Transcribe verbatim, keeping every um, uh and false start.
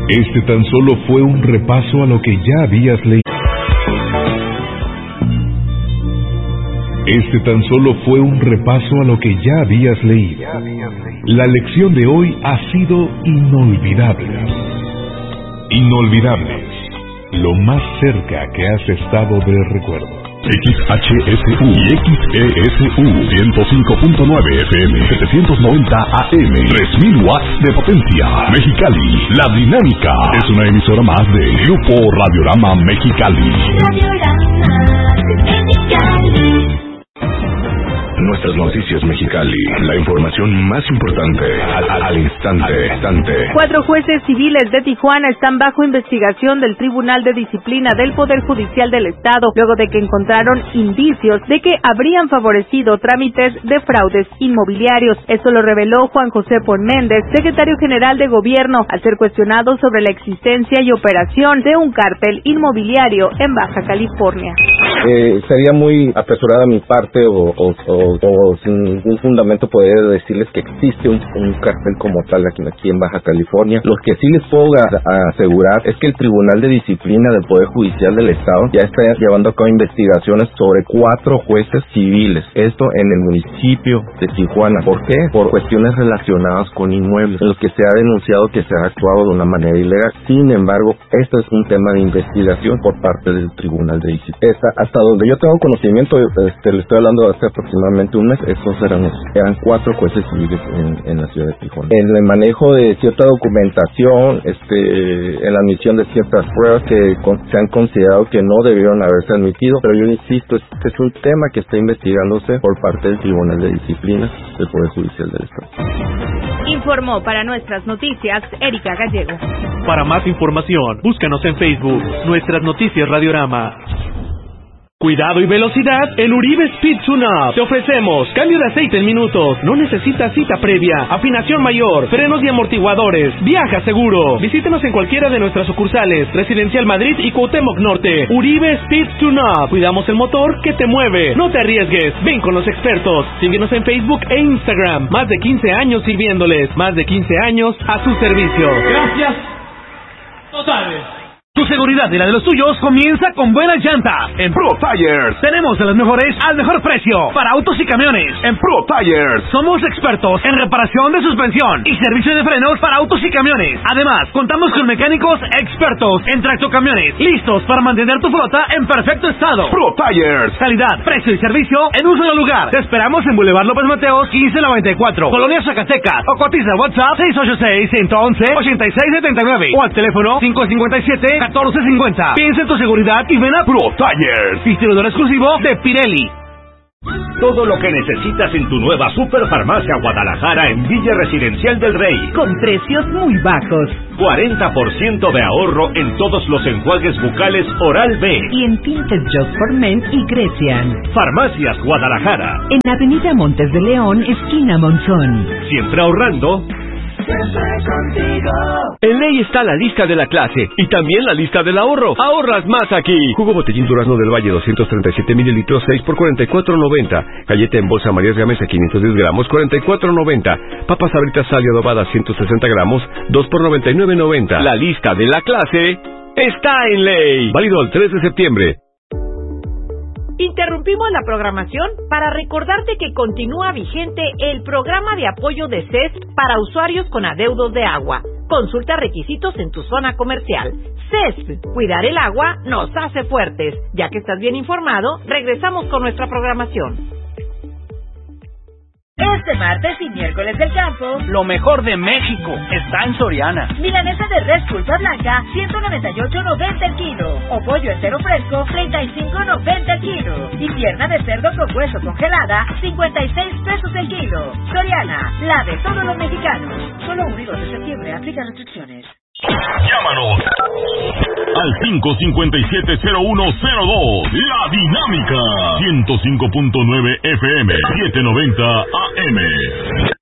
Este tan solo fue un repaso a lo que ya habías leído. Este tan solo fue un repaso a lo que ya habías leído. La lección de hoy ha sido inolvidable. Inolvidables. Lo más cerca que has estado del recuerdo. X H S U y X E S U ciento cinco punto nueve F M, setecientos noventa A M, tres mil watts de potencia. Mexicali, La Dinámica es una emisora más de Grupo Radiorama Mexicali. Radiorama Mexicali. Nuestras noticias Mexicali, la información más importante al, al, al instante, al instante. Cuatro jueces civiles de Tijuana están bajo investigación del Tribunal de Disciplina del Poder Judicial del Estado, luego de que encontraron indicios de que habrían favorecido trámites de fraudes inmobiliarios. Esto lo reveló Juan José Pon Méndez, secretario general de Gobierno, al ser cuestionado sobre la existencia y operación de un cártel inmobiliario en Baja California. Eh, sería muy apresurada mi parte o, o, o, o sin ningún fundamento poder decirles que existe un, un cartel como tal aquí, aquí en Baja California. Lo que sí les puedo a, a asegurar es que el Tribunal de Disciplina del Poder Judicial del Estado ya está llevando a cabo investigaciones sobre cuatro jueces civiles, esto en el municipio de Tijuana. ¿Por qué? Por cuestiones relacionadas con inmuebles, en los que se ha denunciado que se ha actuado de una manera ilegal. Sin embargo, esto es un tema de investigación por parte del Tribunal de Disciplina. Esta, hasta donde yo tengo conocimiento, este, le estoy hablando de hace aproximadamente un mes, estos eran, eran cuatro jueces civiles en, en la ciudad de Tijuana. En el manejo de cierta documentación, este, en la admisión de ciertas pruebas que con, se han considerado que no debieron haberse admitido, pero yo insisto, este es un tema que está investigándose por parte del Tribunal de Disciplina del Poder Judicial del Estado. Informó para Nuestras Noticias Erika Gallego. Para más información, búscanos en Facebook, Nuestras Noticias Radiorama. Cuidado y velocidad en Uribe Speed Tune-Up. Te ofrecemos cambio de aceite en minutos. No necesitas cita previa. Afinación mayor, frenos y amortiguadores. Viaja seguro. Visítenos en cualquiera de nuestras sucursales. Residencial Madrid y Cuauhtémoc Norte. Uribe Speed Tune-Up. Cuidamos el motor que te mueve. No te arriesgues. Ven con los expertos. Síguenos en Facebook e Instagram. Más de quince años sirviéndoles. Más de quince años a su servicio. Gracias totales. Tu seguridad y la de los tuyos comienza con buenas llantas. En Pro Tires tenemos de las mejores al mejor precio para autos y camiones. En Pro Tires somos expertos en reparación de suspensión y servicio de frenos para autos y camiones. Además, contamos con mecánicos expertos en tractocamiones, listos para mantener tu flota en perfecto estado. Pro Tires, calidad, precio y servicio en un solo lugar. Te esperamos en Boulevard López Mateos quince noventa y cuatro, Colonia Zacatecas, o cotiza WhatsApp seis ocho seis, uno uno uno, ocho seis siete nueve o al teléfono cinco cinco siete, catorce cincuenta. Piensa en tu seguridad y ven a Pro Tires, distribuidor exclusivo de Pirelli. Todo lo que necesitas en tu nueva Superfarmacia Guadalajara en Villa Residencial del Rey. Con precios muy bajos. cuarenta por ciento de ahorro en todos los enjuagues bucales Oral B. Y en Tinted Just for Men y Grecian. Farmacias Guadalajara. En Avenida Montes de León, esquina Monzón. Siempre ahorrando. En Ley está la lista de la clase y también la lista del ahorro. Ahorras más aquí. Jugo Botellín Durazno del Valle doscientos treinta y siete mililitros, seis por cuarenta y cuatro noventa. Galleta en bolsa Marías Gamesa quinientos diez gramos, cuarenta y cuatro noventa. Papas Sabritas Sal y Adobada ciento sesenta gramos, dos por noventa y nueve noventa. La lista de la clase está en Ley. Válido el tres de septiembre. Interrumpimos la programación para recordarte que continúa vigente el programa de apoyo de C E S para usuarios con adeudos de agua. Consulta requisitos en tu zona comercial. C E S, cuidar el agua nos hace fuertes. Ya que estás bien informado, regresamos con nuestra programación. Este martes y miércoles del campo, lo mejor de México está en Soriana. Milanesa de res pulpa blanca, ciento noventa y ocho noventa el kilo. O pollo entero fresco, treinta y cinco noventa el kilo. Y pierna de cerdo con hueso congelada, cincuenta y seis pesos el kilo. Soriana, la de todos los mexicanos. Solo uno y dos de septiembre, aplica restricciones. Llámanos al cinco cinco siete cero uno cero dos. La Dinámica ciento cinco punto nueve F M, setecientos noventa A M.